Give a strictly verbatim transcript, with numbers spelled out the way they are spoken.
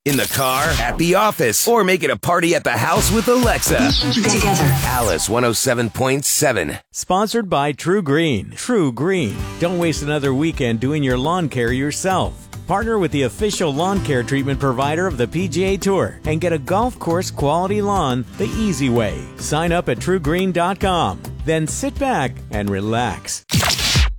in the car, at the office, or make it a party at the house with Alexa. Together. Alice one oh seven point seven. Sponsored by True Green. True Green. Don't waste another weekend doing your lawn care yourself. Partner with the official lawn care treatment provider of the P G A Tour and get a golf course quality lawn the easy way. Sign up at true green dot com. Then sit back and relax.